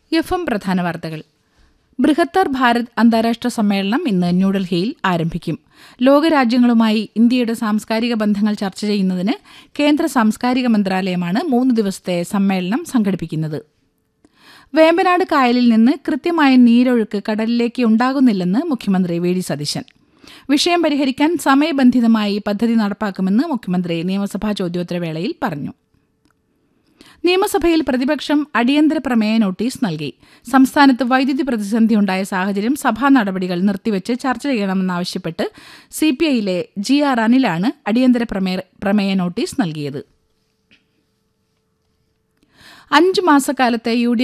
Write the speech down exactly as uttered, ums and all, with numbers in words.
F M പ്രധാന വാർത്തകൾ. ബൃഹത്തർ ഭാരത് അന്താരാഷ്ട്ര സമ്മേളനം ഇന്ന് ന്യൂഡൽഹിയിൽ ആരംഭിക്കും. ലോകരാജ്യങ്ങളുമായി ഇന്ത്യയുടെ സാംസ്കാരിക ബന്ധങ്ങൾ ചർച്ച ചെയ്യുന്നതിന് കേന്ദ്ര സാംസ്കാരിക മന്ത്രാലയമാണ് മൂന്ന് ദിവസത്തെ സമ്മേളനം സംഘടിപ്പിക്കുന്നത്. വേമ്പനാട് കായലിൽ നിന്ന് കൃത്യമായ നീരൊഴുക്ക് കടലിലേക്ക് ഉണ്ടാകുന്നില്ലെന്ന് മുഖ്യമന്ത്രി വി ഡി സതീശൻ. വിഷയം പരിഹരിക്കാൻ സമയബന്ധിതമായി പദ്ധതി നടപ്പാക്കുമെന്ന് മുഖ്യമന്ത്രി നിയമസഭാ ചോദ്യോത്തരവേളയിൽ പറഞ്ഞു. നിയമസഭയിൽ പ്രതിപക്ഷം അടിയന്തര പ്രമേയ നോട്ടീസ് നൽകി. സംസ്ഥാനത്ത് വൈദ്യുതി പ്രതിസന്ധിയുണ്ടായ സാഹചര്യം സഭാ നടപടികൾ നിർത്തിവെച്ച് ചർച്ച ചെയ്യണമെന്നാവശ്യപ്പെട്ട് സിപിഐയിലെ ജി ആർ അനിലാണ് അടിയന്തര പ്രമേയ നോട്ടീസ് നൽകിയത്. അഞ്ച് മാസക്കാലത്തെ യു